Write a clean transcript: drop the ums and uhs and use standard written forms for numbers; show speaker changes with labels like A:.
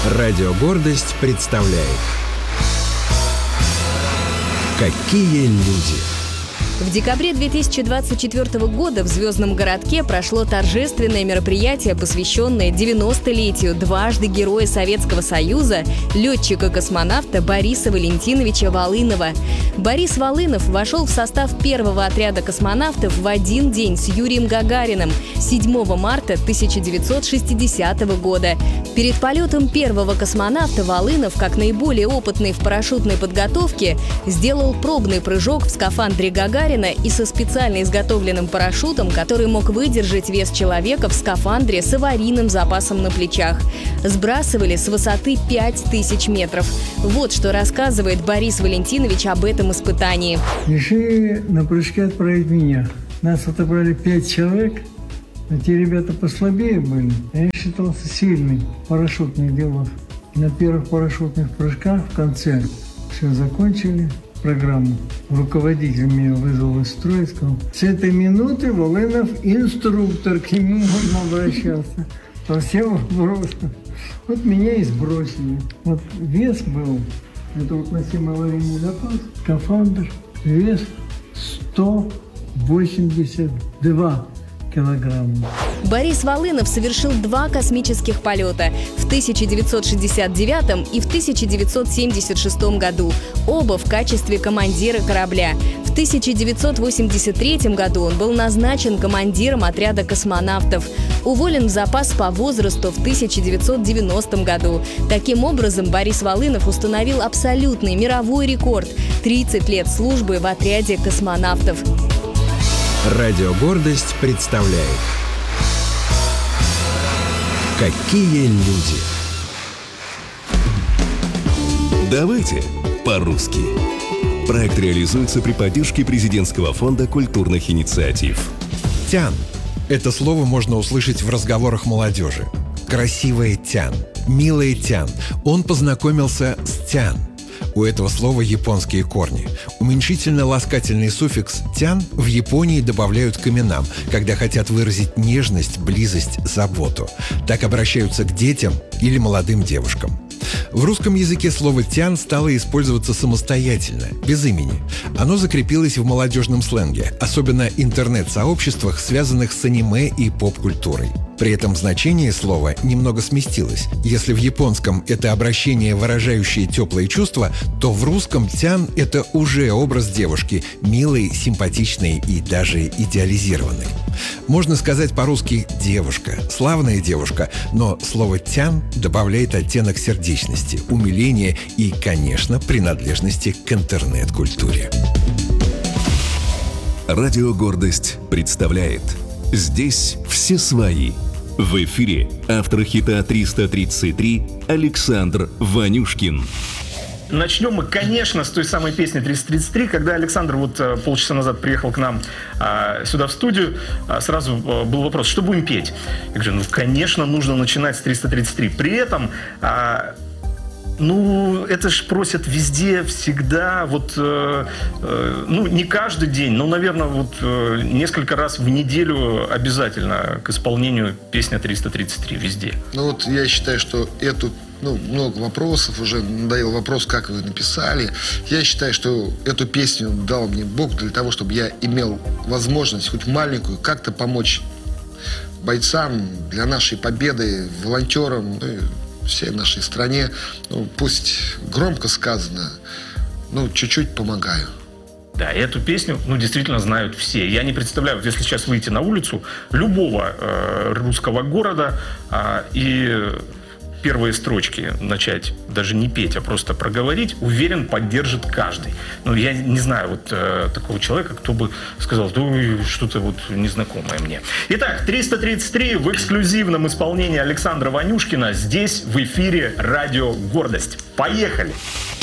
A: Радио «Гордость» представляет «Какие люди».
B: В декабре 2024 года в Звездном городке прошло торжественное мероприятие, посвященное 90-летию дважды Героя Советского Союза, летчика-космонавта Бориса Валентиновича Волынова. Борис Волынов вошел в состав первого отряда космонавтов в один день с Юрием Гагариным 7 марта 1960 года. Перед полетом первого космонавта Волынов, как наиболее опытный в парашютной подготовке, сделал пробный прыжок в скафандре Гагарина и со специально изготовленным парашютом, который мог выдержать вес человека в скафандре с аварийным запасом на плечах. Сбрасывали с высоты 5000 метров. Вот что рассказывает Борис Валентинович об этом испытании.
C: Решили на прыжке отправить меня. Нас отобрали 5 человек, а те ребята послабее были. Я считался сильный парашютный делов. На первых парашютных прыжках в конце все закончили программу. Руководитель меня вызвал из строя и сказал: с этой минуты Волынов инструктор, к нему можно обращаться по всем вопросам. Вот меня и сбросили. Вот вес был, это вот носимый аварийный запас, скафандр, вес 182 килограмма.
B: Борис Волынов совершил 2 космических полета в 1969 и в 1976 году, оба в качестве командира корабля. В 1983 году он был назначен командиром отряда космонавтов. Уволен в запас по возрасту в 1990 году. Таким образом, Борис Волынов установил абсолютный мировой рекорд – 30 лет службы в отряде космонавтов.
A: Радио «Гордость» представляет «Какие люди».
D: Давайте по-русски. Проект реализуется при поддержке Президентского фонда культурных инициатив.
A: Тян. Это слово можно услышать в разговорах молодежи. Красивая Тян, милая Тян. Он познакомился с Тян. У этого слова японские корни. Уменьшительно-ласкательный суффикс «тян» в Японии добавляют к именам, когда хотят выразить нежность, близость, заботу. Так обращаются к детям или молодым девушкам. В русском языке слово «тян» стало использоваться самостоятельно, без имени. Оно закрепилось в молодежном сленге, особенно интернет-сообществах, связанных с аниме и поп-культурой. При этом значение слова немного сместилось. Если в японском это обращение, выражающее теплые чувства, то в русском «тян» — это уже образ девушки, милой, симпатичной и даже идеализированной. Можно сказать по-русски «девушка», «славная девушка», но слово «тян» добавляет оттенок сердечности, умиления и, конечно, принадлежности к интернет-культуре.
D: Радио «Гордость» представляет «Здесь все свои». В эфире автор хита 333 Александр Ванюшкин.
E: Начнем мы, конечно, с той самой песни 333. Когда Александр вот полчаса назад приехал к нам сюда в студию, сразу был вопрос: что будем петь? Я говорю, конечно, нужно начинать с 333. При этом это ж просят везде, всегда, не каждый день, но, наверное, несколько раз в неделю обязательно к исполнению песня 333 везде.
F: Я считаю, что много вопросов, уже надоел вопрос, как вы написали. Я считаю, что эту песню дал мне Бог для того, чтобы я имел возможность, хоть маленькую, как-то помочь бойцам для нашей победы, волонтерам, всей нашей стране. Пусть громко сказано, чуть-чуть помогаю.
E: Да, и эту песню, действительно знают все. Я не представляю, если сейчас выйти на улицу любого русского города и первые строчки начать даже не петь, а просто проговорить, уверен, поддержит каждый. Я не знаю такого человека, кто бы сказал, что-то незнакомое мне. Итак, 333 в эксклюзивном исполнении Александра Ванюшкина здесь в эфире «Радио Гордость». Поехали!